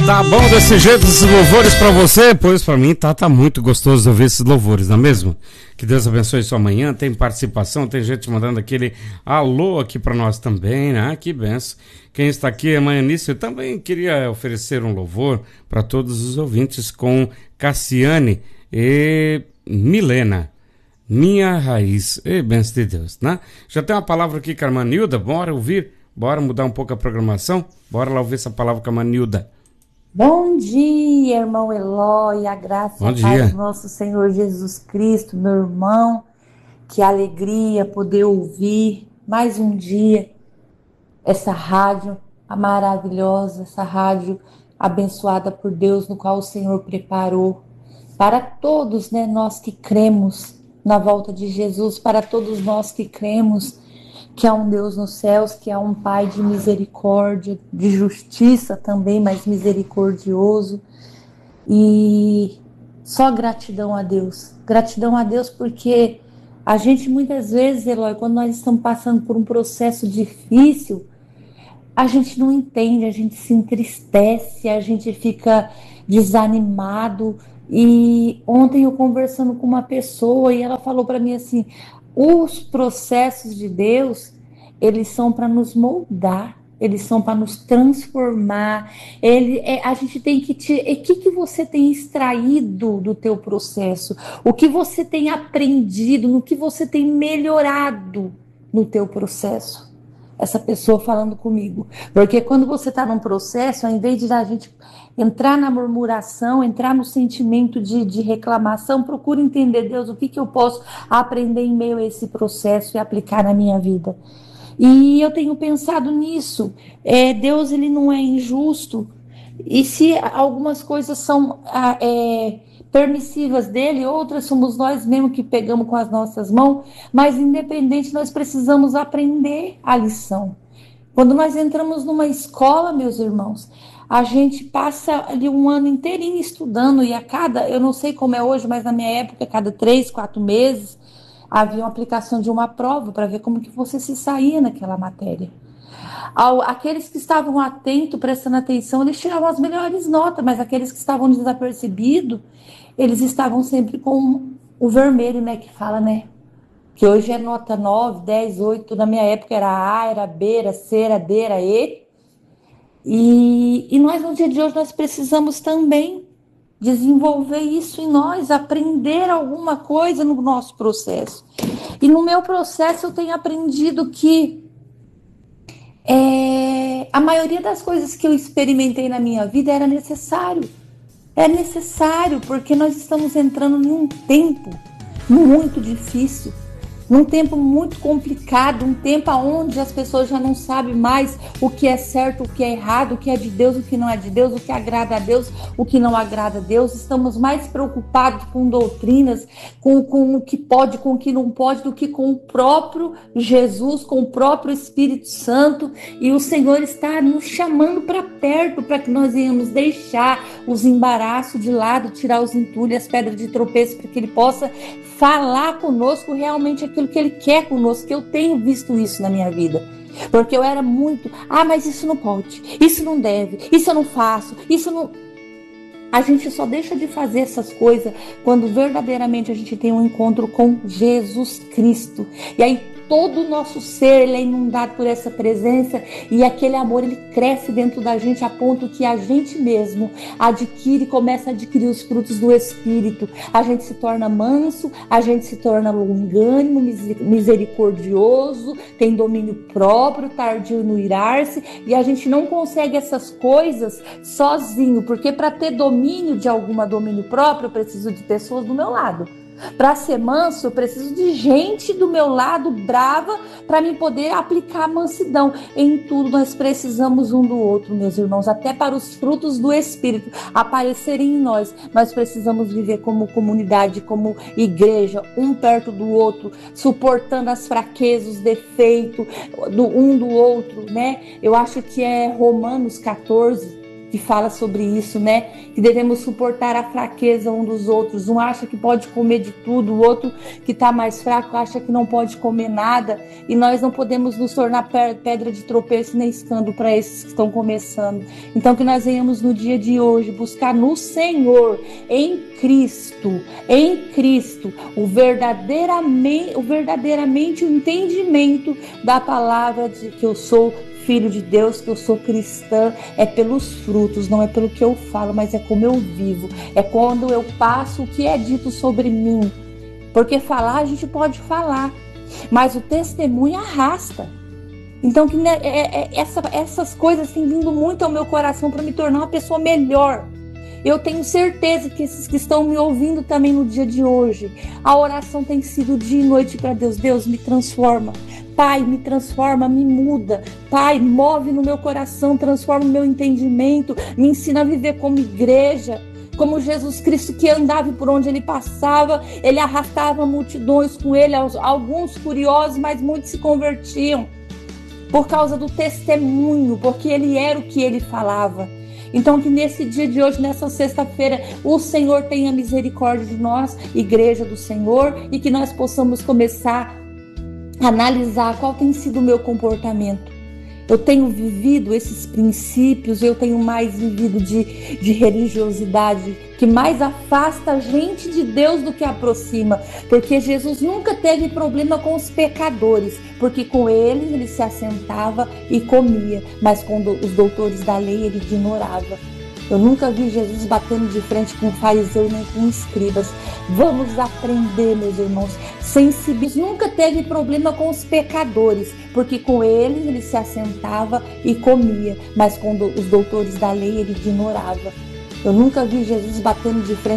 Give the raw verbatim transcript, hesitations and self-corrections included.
Tá bom desse jeito esses louvores pra você? Pois pra mim tá, tá muito gostoso ouvir esses louvores, não é mesmo? Que Deus abençoe sua manhã, tem participação, tem gente mandando aquele alô aqui pra nós também, né? Que benção. Quem está aqui amanhã nisso, eu também queria oferecer um louvor para todos os ouvintes com Cassiane e Milena. Minha raiz, e benção de Deus, né? Já tem uma palavra aqui com a irmã Nilda, bora ouvir? Bora mudar um pouco a programação? Bora lá ouvir essa palavra com a irmã Nilda. Bom dia, irmão Eloy, a graça e Bom a paz dia. do nosso Senhor Jesus Cristo, meu irmão. Que alegria poder ouvir mais um dia essa rádio maravilhosa, essa rádio abençoada por Deus, no qual o Senhor preparou para todos, né, nós que cremos na volta de Jesus, para todos nós que cremos que há um Deus nos céus, que há um Pai de misericórdia, de justiça também, mas misericordioso. E só gratidão a Deus. Gratidão a Deus porque a gente muitas vezes, Eloy, quando nós estamos passando por um processo difícil, a gente não entende, a gente se entristece, a gente fica desanimado. E ontem eu conversando com uma pessoa e ela falou para mim assim: os processos de Deus, eles são para nos moldar, eles são para nos transformar. Ele, é, a gente tem que te, o que que você tem extraído do teu processo? O que você tem aprendido? No que você tem melhorado no teu processo? Essa pessoa falando comigo. Porque quando você está num processo, ao invés de a gente entrar na murmuração, entrar no sentimento de, de reclamação, procura entender, Deus, o que, que eu posso aprender em meio a esse processo e aplicar na minha vida. E eu tenho pensado nisso. É, Deus, ele não é injusto. E se algumas coisas são é, permissivas dele, outras somos nós mesmos que pegamos com as nossas mãos, mas independente, nós precisamos aprender a lição. Quando nós entramos numa escola, meus irmãos, a gente passa ali um ano inteirinho estudando, e a cada, eu não sei como é hoje, mas na minha época, a cada três, quatro meses, havia uma aplicação de uma prova para ver como que você se saía naquela matéria. Ao, aqueles que estavam atentos, prestando atenção, eles tiravam as melhores notas, mas aqueles que estavam desapercebidos, eles estavam sempre com o vermelho, né, que fala, né? Que hoje é nota nove, dez, oito, na minha época era A, era B, era C, era D, era E. E, e nós, no dia de hoje, nós precisamos também desenvolver isso em nós, aprender alguma coisa no nosso processo. E no meu processo eu tenho aprendido que é, a maioria das coisas que eu experimentei na minha vida era necessário. É necessário, porque nós estamos entrando em um tempo muito difícil, num tempo muito complicado, um tempo onde as pessoas já não sabem mais o que é certo, o que é errado, o que é de Deus, o que não é de Deus, o que agrada a Deus, o que não agrada a Deus. Estamos mais preocupados com doutrinas, com, com o que pode, com o que não pode, do que com o próprio Jesus, com o próprio Espírito Santo. E o Senhor está nos chamando para perto, para que nós venhamos deixar os embaraços de lado, tirar os entulhos, as pedras de tropeço, para que Ele possa falar conosco realmente aquilo que Ele quer conosco, que eu tenho visto isso na minha vida. Porque eu era muito, ah, mas isso não pode, isso não deve, isso eu não faço, isso não... A gente só deixa de fazer essas coisas quando verdadeiramente a gente tem um encontro com Jesus Cristo. E aí todo o nosso ser, ele é inundado por essa presença, e aquele amor, ele cresce dentro da gente a ponto que a gente mesmo adquire, começa a adquirir os frutos do Espírito. A gente se torna manso, a gente se torna longânimo, misericordioso, tem domínio próprio, tardio no irar-se, e a gente não consegue essas coisas sozinho, porque para ter domínio de alguma domínio próprio, eu preciso de pessoas do meu lado. Para ser manso, eu preciso de gente do meu lado, brava, para mim poder aplicar a mansidão. Em tudo nós precisamos um do outro, meus irmãos. Até para os frutos do Espírito aparecerem em nós, nós precisamos viver como comunidade, como igreja, um perto do outro, suportando as fraquezas, os defeitos do um do outro, né? Eu acho que é Romanos catorze, que fala sobre isso, né? Que devemos suportar a fraqueza um dos outros. Um acha que pode comer de tudo, o outro que está mais fraco acha que não pode comer nada. E nós não podemos nos tornar pedra de tropeço nem escândalo para esses que estão começando. Então que nós venhamos no dia de hoje buscar no Senhor, em Cristo, em Cristo, o verdadeiramente, o verdadeiramente o entendimento da palavra de que eu sou filho de Deus, que eu sou cristã. É pelos frutos, não é pelo que eu falo, mas é como eu vivo. É quando eu passo o que é dito sobre mim. Porque falar a gente pode falar, mas o testemunho arrasta. Então que né, é, é, essa, essas coisas têm vindo muito ao meu coração para me tornar uma pessoa melhor. Eu tenho certeza que esses que estão me ouvindo também no dia de hoje, a oração tem sido dia e noite para Deus. Deus, me transforma. Pai, me transforma, me muda. Pai, move no meu coração, transforma o meu entendimento, me ensina a viver como igreja, como Jesus Cristo, que andava por onde ele passava, ele arrastava multidões com ele, alguns curiosos, mas muitos se convertiam por causa do testemunho, porque ele era o que ele falava. Então que nesse dia de hoje, nessa sexta-feira, o Senhor tenha misericórdia de nós, igreja do Senhor, e que nós possamos começar a analisar qual tem sido o meu comportamento. Eu tenho vivido esses princípios, eu tenho mais vivido de, de religiosidade, que mais afasta a gente de Deus do que aproxima. Porque Jesus nunca teve problema com os pecadores, porque com eles ele se assentava e comia, mas com os doutores da lei ele ignorava. Eu nunca vi Jesus batendo de frente com fariseu nem com escribas. Vamos aprender, meus irmãos. Sensibilidade nunca teve problema com os pecadores, porque com eles ele se assentava e comia, mas com os doutores da lei ele ignorava. Eu nunca vi Jesus batendo de frente